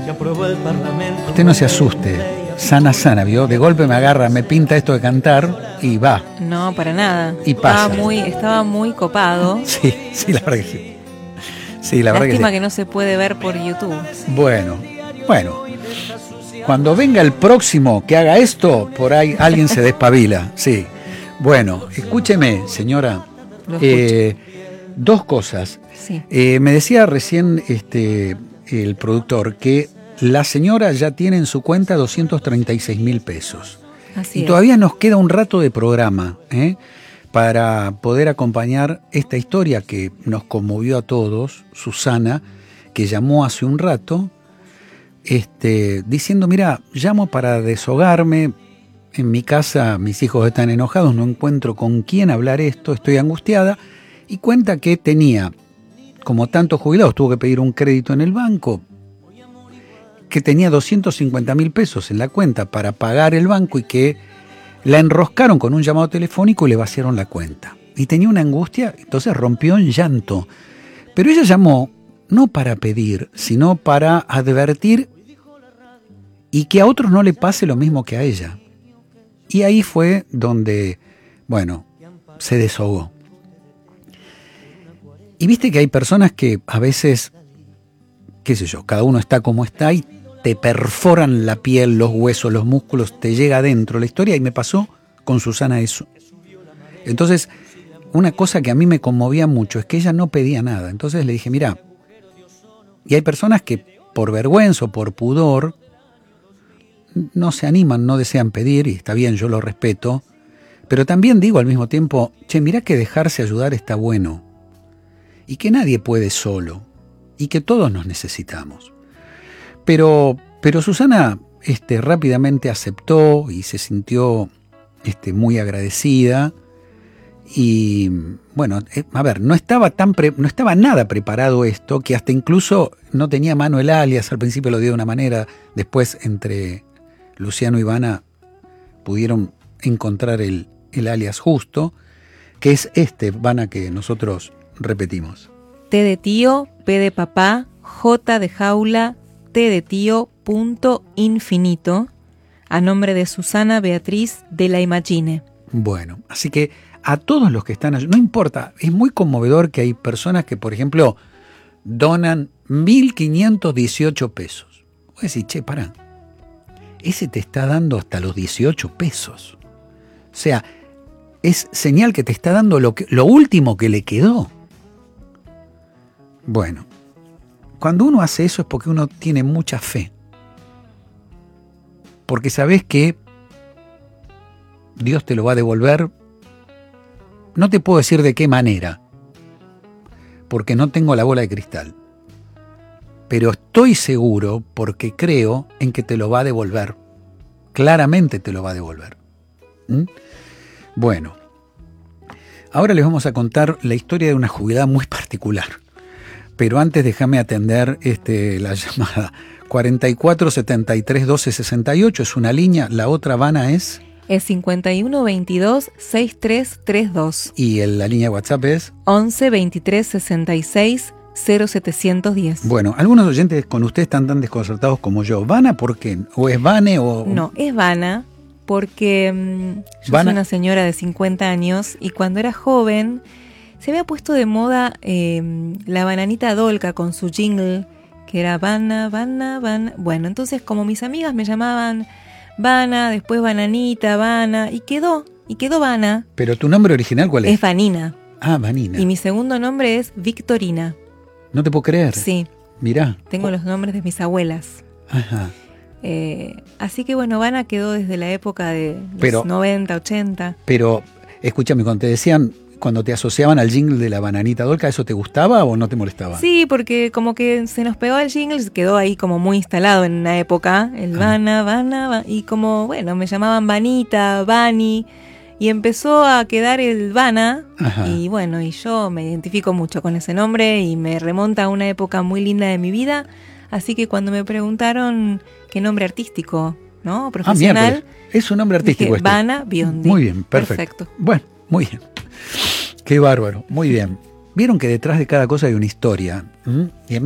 Usted no se asuste, sana, ¿vio? De golpe me agarra, me pinta esto de cantar y va. No, para nada. Y pasa. Estaba muy copado. Sí, la verdad que sí. Sí, la verdad que sí. Lástima que no se puede ver por YouTube. Bueno. Cuando venga el próximo que haga esto, por ahí alguien se despabila. Sí. Bueno, escúcheme, señora. Dos cosas. Sí. Me decía recién el productor que la señora ya tiene en su cuenta 236.000 pesos. Así y es. Todavía nos queda un rato de programa para poder acompañar esta historia que nos conmovió a todos. Susana, que llamó hace un rato, diciendo, mira, llamo para deshogarme. En mi casa mis hijos están enojados, no encuentro con quién hablar esto, estoy angustiada. Y cuenta que tenía, como tantos jubilados, tuvo que pedir un crédito en el banco, que tenía 250.000 pesos en la cuenta para pagar el banco y que la enroscaron con un llamado telefónico y le vaciaron la cuenta. Y tenía una angustia, entonces rompió en llanto. Pero ella llamó no para pedir, sino para advertir y que a otros no le pase lo mismo que a ella. Y ahí fue donde, se desahogó. Y viste que hay personas que a veces, qué sé yo, cada uno está como está y te perforan la piel, los huesos, los músculos, te llega adentro la historia, y me pasó con Susana eso. Entonces, una cosa que a mí me conmovía mucho es que ella no pedía nada. Entonces le dije, mira, y hay personas que por vergüenza o por pudor no se animan, no desean pedir, y está bien, yo lo respeto, pero también digo al mismo tiempo, mirá que dejarse ayudar está bueno. Y que nadie puede solo, y que todos nos necesitamos. Pero Susana rápidamente aceptó y se sintió muy agradecida. Y no estaba nada preparado esto, que hasta incluso no tenía mano el alias. Al principio lo dio de una manera, después entre Luciano y Vana pudieron encontrar el alias justo, que es Vana, que nosotros repetimos. T de tío, P de papá, J de jaula, T de tío, punto infinito, a nombre de Susana Beatriz de la Imagine. Bueno, así que a todos los que están allí, no importa, es muy conmovedor que hay personas que, por ejemplo, donan 1.518 pesos. Voy a decir, pará, ese te está dando hasta los 18 pesos. O sea, es señal que te está dando lo último que le quedó. Bueno, cuando uno hace eso es porque uno tiene mucha fe. Porque sabés que Dios te lo va a devolver. No te puedo decir de qué manera, porque no tengo la bola de cristal. Pero estoy seguro, porque creo en que te lo va a devolver. Claramente te lo va a devolver. Bueno, ahora les vamos a contar la historia de una jubilada muy particular. Pero antes déjame atender la llamada 44 73 12 68, es una línea. La otra, Vana, es 51 22 6332. Y la línea de WhatsApp es 11 23 66 0710. Bueno, algunos oyentes con usted están tan desconcertados como yo. ¿Vana por qué? ¿O es Vane o...? No, es Vana porque yo soy una señora de 50 años y cuando era joven se había puesto de moda la bananita Dolca con su jingle, que era Vana, Vana, Vana. Bueno, entonces como mis amigas me llamaban Vana, después Bananita, Vana, y quedó Vana. ¿Pero tu nombre original cuál es? Es Vanina. Ah, Vanina. Y mi segundo nombre es Victorina. No te puedo creer. Sí. Mirá. Tengo los nombres de mis abuelas. Ajá. Así que bueno, Vana quedó desde la época de los 90, 80. Pero, escúchame, cuando te decían, cuando te asociaban al jingle de la bananita Dolca, ¿eso te gustaba o no te molestaba? Sí, porque como que se nos pegó el jingle, se quedó ahí como muy instalado en una época, el Vana, y como, bueno, me llamaban Vanita, Vani, y empezó a quedar el Vana. Ajá. Y bueno, y yo me identifico mucho con ese nombre y me remonta a una época muy linda de mi vida, así que cuando me preguntaron qué nombre artístico, ¿no? Profesional. Es un nombre artístico. Dije, Vana Biondi. Muy bien, perfecto. Bueno, muy bien. Qué bárbaro, muy bien. Vieron que detrás de cada cosa hay una historia. Y